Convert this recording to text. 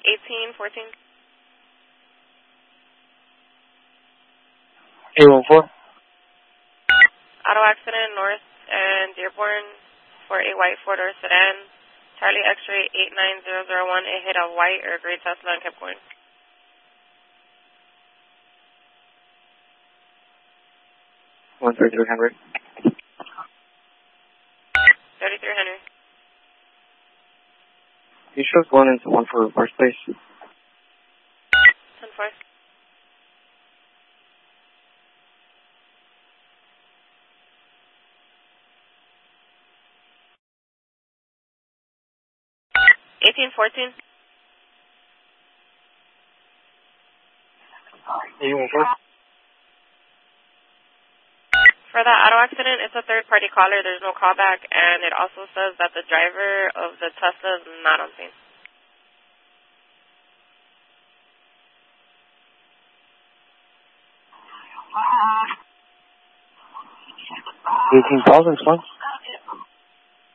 1814. 814. Auto accident north and Dearborn for a white four-door sedan. Charlie X-ray 89001. It hit a white or gray Tesla and kept going. 13300. 3300. You shows going into 1 for first place. 10-4. 1814. 814. For that auto accident, it's a third-party caller. There's no callback, and it also says that the driver of the Tesla is not on scene. 18,000, son.